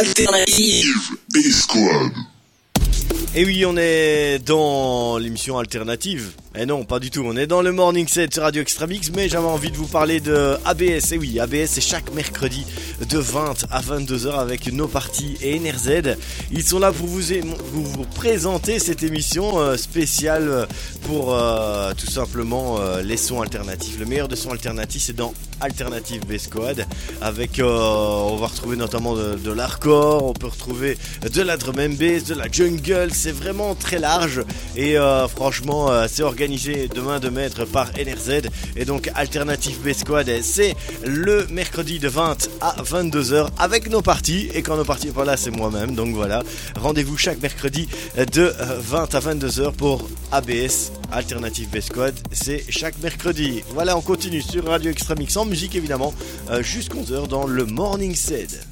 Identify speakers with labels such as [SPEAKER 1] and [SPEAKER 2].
[SPEAKER 1] Alternative B-Squad.
[SPEAKER 2] Et oui, on est dans l'émission alternative. Eh non, pas du tout, on est dans le Morning Set sur Radio Extra Mix, mais j'avais envie de vous parler de ABS. Et oui, ABS, c'est chaque mercredi de 20 à 22h avec nos parties et NRZ. Ils sont là pour vous présenter cette émission spéciale pour tout simplement les sons alternatifs. Le meilleur de sons alternatifs, c'est dans Alternative B-Squad. Avec, on va retrouver notamment de l'hardcore, on peut retrouver de la drum and bass, de la jungle. C'est vraiment très large et franchement, c'est organisé de main de maître par NRZ. Et donc Alternative B-Squad, c'est le mercredi de 20 à 22h avec nos parties. Et quand nos parties sont pas là, c'est moi-même. Donc voilà, rendez-vous chaque mercredi de 20 à 22h pour ABS, Alternative B-Squad. C'est chaque mercredi. Voilà, on continue sur Radio Extra Mix en musique évidemment jusqu'à 11h dans le Morning Set.